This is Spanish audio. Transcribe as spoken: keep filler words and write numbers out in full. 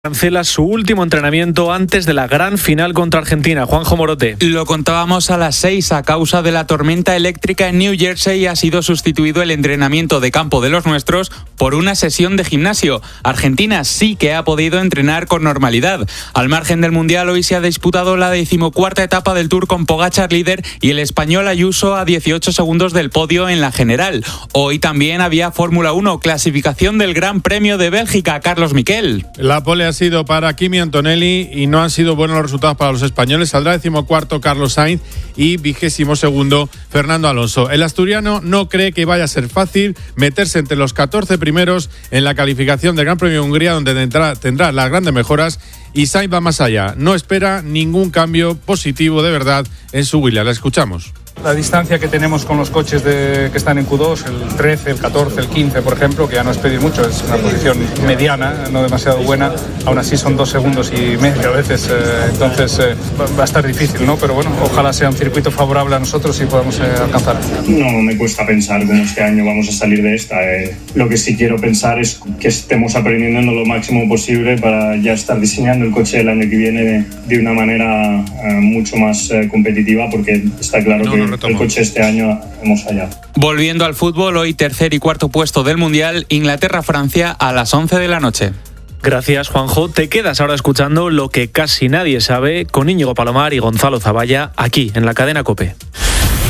Cancela su último entrenamiento antes de la gran final contra Argentina. Juanjo Morote. Lo contábamos a las seis. A causa de la tormenta eléctrica en New Jersey ha sido sustituido el entrenamiento de campo de los nuestros por una sesión de gimnasio. Argentina sí que ha podido entrenar con normalidad. Al margen del Mundial, hoy se ha disputado la decimocuarta etapa del Tour con Pogačar líder y el español Ayuso a dieciocho segundos del podio en la general. Hoy también había Fórmula uno, clasificación del Gran Premio de Bélgica. Carlos Miquel. La pole ha sido para Kimi Antonelli y no han sido buenos los resultados para los españoles. Saldrá decimocuarto Carlos Sainz y vigésimo segundo Fernando Alonso. El asturiano no cree que vaya a ser fácil meterse entre los catorce primeros en la calificación del Gran Premio de Hungría, donde tendrá, tendrá las grandes mejoras, y Sainz va más allá. No espera ningún cambio positivo de verdad en su Williams. La escuchamos. La distancia que tenemos con los coches de, que están en Q dos, el trece, el catorce, el quince, por ejemplo, que ya no es pedir mucho, es una posición mediana, no demasiado buena, aún así son dos segundos y medio a veces, eh, entonces eh, va a estar difícil, ¿no? Pero bueno, ojalá sea un circuito favorable a nosotros y podamos eh, alcanzar. No me cuesta pensar cómo este año vamos a salir de esta. Eh. Lo que sí quiero pensar es que estemos aprendiendo lo máximo posible para ya estar diseñando el coche del año que viene de, de una manera eh, mucho más eh, competitiva, porque está claro no, que no el coche este año hemos fallado. Volviendo al fútbol, hoy tercer y cuarto puesto del Mundial, Inglaterra-Francia a las once de la noche. Gracias, Juanjo. Te quedas ahora escuchando Lo que casi nadie sabe con Íñigo Palomar y Gonzalo Zavalla aquí en la cadena COPE.